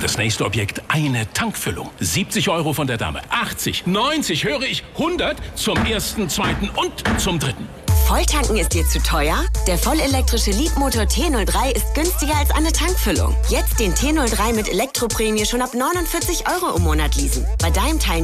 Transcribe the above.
Das nächste Objekt, eine Tankfüllung. 70 € von der Dame. 80, 90, höre ich, 100 zum ersten, zweiten und zum dritten. Volltanken ist dir zu teuer? Der vollelektrische Leapmotor T03 ist günstiger als eine Tankfüllung. Jetzt den T03 mit Elektroprämie schon ab 49 € im Monat leasen. Bei deinem Teil